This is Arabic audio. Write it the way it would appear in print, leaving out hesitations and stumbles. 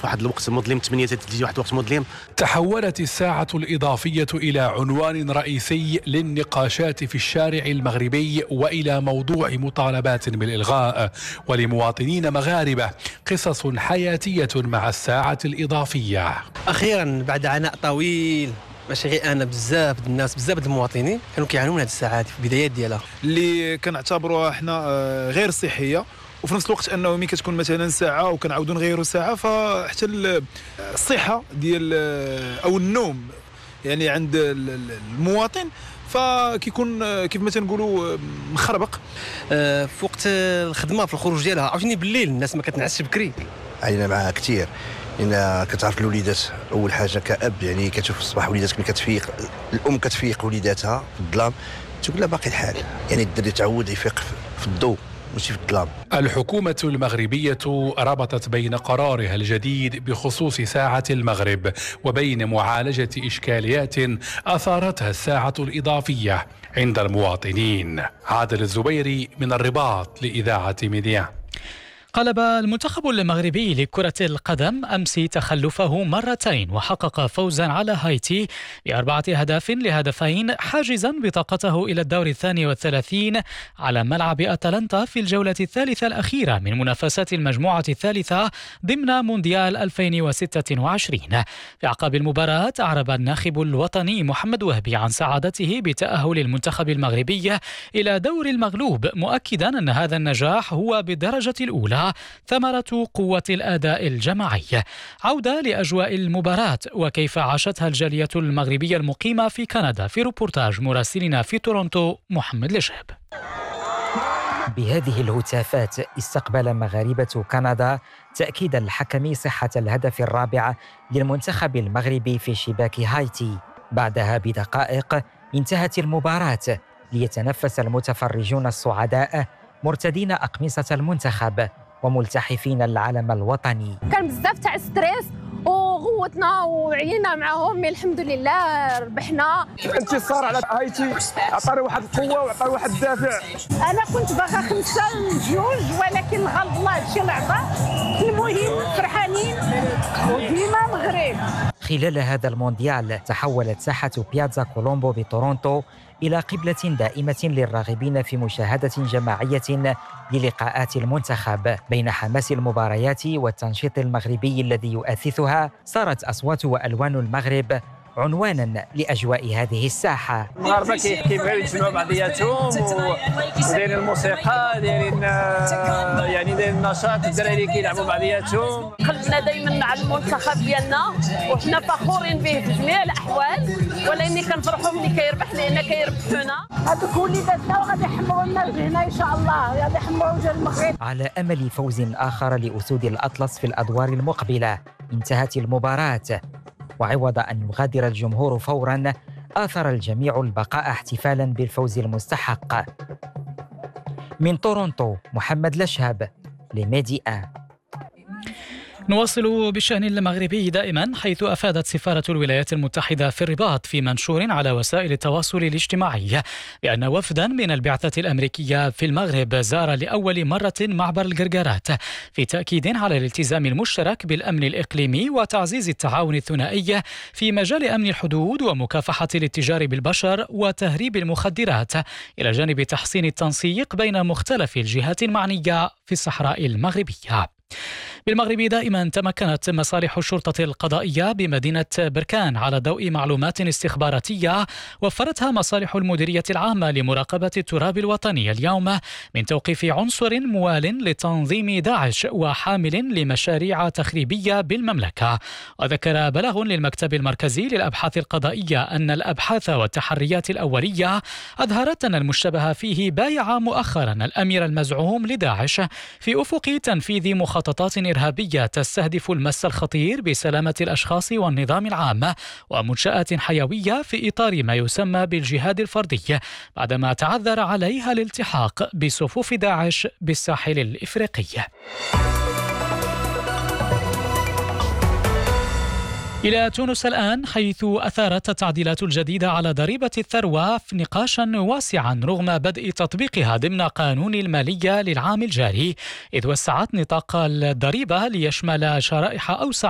في واحد الوقت مظلم 8 تجي واحد الوقت مظلم. تحولت الساعة الإضافية إلى عنوان رئيسي للنقاشات في الشارع المغربي وإلى موضوع مطالبات بالإلغاء، ولمواطنين مغاربة قصص حياتية مع الساعة الإضافية. أخيرا بعد عناء طويل، ماشي غير انا، بزاف الناس، بزاف المواطنين كانوا كيعانوا من هذه الساعات في البدايات ديالها، اللي كنعتبروها احنا غير صحيه، وفي نفس الوقت انه ملي كتكون مثلا ساعه وكنعاودوا نغيروا ساعه، فحتى الصحه ديال او النوم يعني عند المواطن فكيكون كيف ما تنقولوا مخربق. في وقت الخدمه في الخروج ديالها عاوتاني بالليل الناس ما كتنعسش بكري. علينا معها كثير، لان كتعرف الوليدات اول حاجه كاب، يعني كتشوف الصباح وليداتك ملي كتفيق، الام كتفيق وليداتها في الظلام تقول لها باقي الحال، يعني الدري تعود يفيق في الضوء ماشي في الظلام. الحكومة المغربية ربطت بين قرارها الجديد بخصوص ساعة المغرب وبين معالجة إشكاليات أثارتها الساعة الإضافية عند المواطنين. عادل الزبيري من الرباط لإذاعة ميديا. قلب المنتخب المغربي لكرة القدم أمس تخلفه مرتين وحقق فوزا على هايتي ب4 أهداف ل2، حاجزا بطاقته إلى الدور 32 على ملعب أتلانتا في الجولة الثالثة الأخيرة من منافسات المجموعة الثالثة ضمن مونديال 2026. في أعقاب المباراة أعرب الناخب الوطني محمد وهبي عن سعادته بتأهل المنتخب المغربي إلى دور المغلوب، مؤكدا أن هذا النجاح هو بالدرجة الأولى ثمرة قوة الأداء الجماعي. عودة لأجواء المباراة وكيف عاشتها الجالية المغربية المقيمة في كندا في روبورتاج مراسلنا في تورونتو محمد لشهب. بهذه الهتافات استقبل مغاربة كندا تأكيد الحكم صحة الهدف الرابع للمنتخب المغربي في شباك هايتي. بعدها بدقائق انتهت المباراة ليتنفس المتفرجون السعداء مرتدين أقمصة المنتخب وملتحفين العلم الوطني. كان بزاف تاع ستريس وغوتنا وعينا معهم، الحمد لله ربحنا. انتصار على هايتي عطاني واحد القوه وعطاني واحد الدافع. انا كنت باغا 5-2 ولكن غلط الله هادشي اللي عطاه. المهم فرحانين وديما المغرب. خلال هذا المونديال تحولت ساحة بيازا كولومبو بتورونتو إلى قبلة دائمة للراغبين في مشاهدة جماعية للقاءات المنتخب. بين حماس المباريات والتنشيط المغربي الذي يؤثثها، صارت أصوات وألوان المغرب عنوانا لأجواء هذه الساحة. المغاربة كيبغيو يجمعوا بعضياتهم ودايرين الموسيقى، دايرين النشاط، الدراري كيلعبوا بعضياتهم. قلبنا دائما على المنتخب ديالنا وحنا فخورين به في جميع الأحوال، ولاني كنفرحوا ملي كيربح لان كيربحونا. هذوك وليداتنا وغادي يحمروا لنا هنا ان شاء الله، غادي يحمروا وجه المغرب. على أمل فوز آخر لأسود الأطلس في الأدوار المقبلة انتهت المباراة، وعوض أن يغادر الجمهور فوراً آثر الجميع البقاء احتفالاً بالفوز المستحق. من تورونتو محمد لشهب لميديا. نواصل بالشأن المغربي دائما، حيث أفادت سفارة الولايات المتحدة في الرباط في منشور على وسائل التواصل الاجتماعي بأن وفدا من البعثة الأمريكية في المغرب زار لأول مرة معبر القرقرات في تأكيد على الالتزام المشترك بالأمن الإقليمي وتعزيز التعاون الثنائي في مجال أمن الحدود ومكافحة الاتجار بالبشر وتهريب المخدرات، إلى جانب تحسين التنسيق بين مختلف الجهات المعنية في الصحراء المغربية. بالمغرب دائما تمكنت مصالح الشرطة القضائية بمدينة بركان على ضوء معلومات استخباراتية وفرتها مصالح المديرية العامة لمراقبة التراب الوطني اليوم من توقيف عنصر موال لتنظيم داعش وحامل لمشاريع تخريبية بالمملكة. وذكر بلاغ للمكتب المركزي للأبحاث القضائية أن الأبحاث والتحريات الأولية أظهرت أن المشتبه فيه بايع مؤخرا الأمير المزعوم لداعش في أفق تنفيذ مخططات إرهابية تستهدف المس الخطير بسلامة الأشخاص والنظام العام ومنشآت حيوية في إطار ما يسمى بالجهاد الفردي، بعدما تعذر عليها الالتحاق بصفوف داعش بالساحل الإفريقي. إلى تونس الآن، حيث أثارت التعديلات الجديدة على ضريبة الثروة نقاشا واسعا رغم بدء تطبيقها ضمن قانون المالية للعام الجاري، إذ وسعت نطاق الضريبة ليشمل شرائح أوسع